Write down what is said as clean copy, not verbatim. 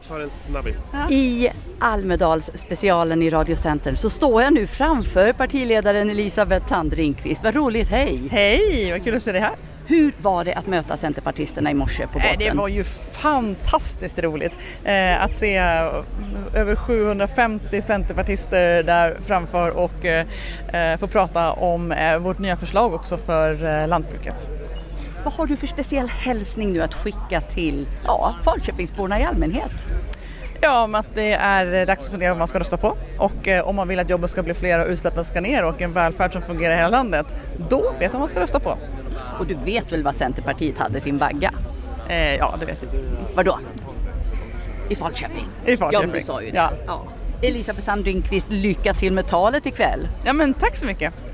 tar en snabbis. I Almedalsspecialen i Radiocentern så står jag nu framför partiledaren Elisabeth Thand Ringqvist. Vad roligt, hej! Hej, vad kul att se dig här. Hur var det att möta centerpartisterna i morse på båten? Det var ju fantastiskt roligt att se över 750 centerpartister där framför och få prata om vårt nya förslag också för lantbruket. Vad har du för speciell hälsning nu att skicka till Falköpingsborna i allmänhet? Ja, om att det är dags att fundera vad man ska rösta på och om man vill att jobben ska bli fler och utsläppen ska ner och en välfärd som fungerar i hela landet, då vet man vad man ska rösta på. Och du vet väl vad Centerpartiet hade sin bagga? Ja, det vet jag. Vadå? I Falköping? I Falköping. Ja, men du sa ju det. Ja. Ja. Elisabeth Thand Ringqvist, lycka till med talet ikväll. Ja, men tack så mycket.